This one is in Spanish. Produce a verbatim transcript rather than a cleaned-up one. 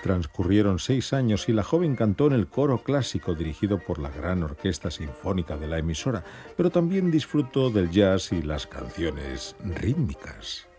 Transcurrieron seis años y la joven cantó en el coro clásico dirigido por la gran orquesta sinfónica de la emisora, pero también disfrutó del jazz y las canciones rítmicas.